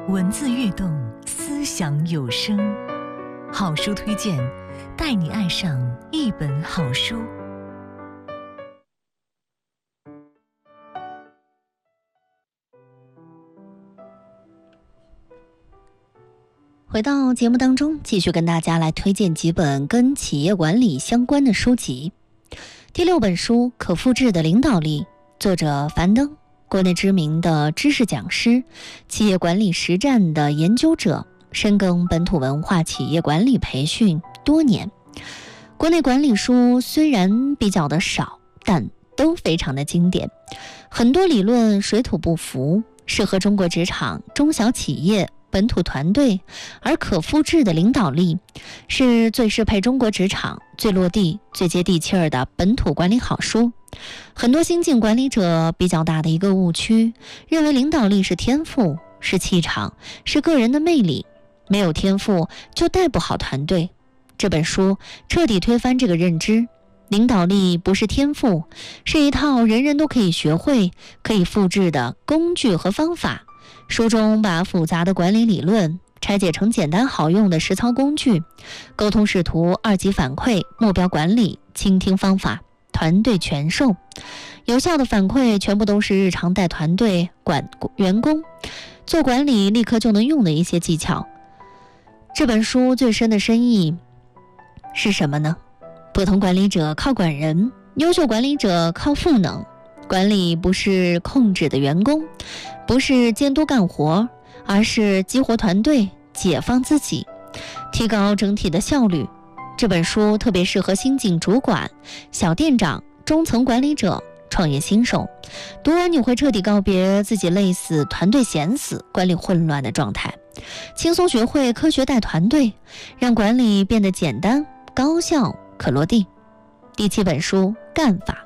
文字跃动，思想有声。好书推荐，带你爱上一本好书。 回到节目当中，继续跟大家来推荐几本跟企业管理相关的书籍。第6本书《可复制的领导力》，作者樊登，国内知名的知识讲师，企业管理实战的研究者，深耕本土文化企业管理培训多年。国内管理书虽然比较的少，但都非常的经典，很多理论水土不服，适合中国职场、中小企业、本土团队，而可复制的领导力是最适配中国职场、最落地、最接地气儿的本土管理好书。很多新晋管理者比较大的一个误区，认为领导力是天赋，是气场，是个人的魅力，没有天赋就带不好团队。这本书彻底推翻这个认知，领导力不是天赋，是一套人人都可以学会、可以复制的工具和方法。书中把复杂的管理理论拆解成简单好用的实操工具，沟通视图、2级反馈、目标管理、倾听方法、团队全授。有效的反馈全部都是日常带团队、管员工、做管理立刻就能用的一些技巧。这本书最深的深意是什么呢？普通管理者靠管人，优秀管理者靠赋能。管理不是控制的员工，不是监督干活，而是激活团队，解放自己，提高整体的效率。这本书特别适合新晋主管、小店长、中层管理者、创业新手。读完你会彻底告别自己累死、团队闲死、管理混乱的状态，轻松学会科学带团队，让管理变得简单、高效、可落地。第7本书《干法》，